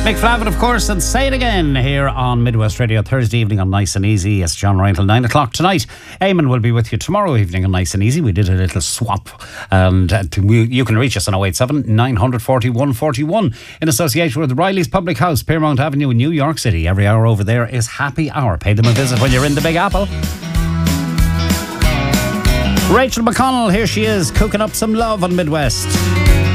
Mick Flavin, of course, and Say It Again here on Midwest Radio Thursday evening on Nice and Easy. It's John Ryan till 9 o'clock tonight. Eamon will be with you tomorrow evening on Nice and Easy. We did a little swap, and you can reach us on 087 940 141 in association with Riley's Public House, Piermont Avenue in New York City. Every hour over there is happy hour. Pay them a visit when you're in the Big Apple. Rachel McConnell, here she is, cooking up some love on Midwest.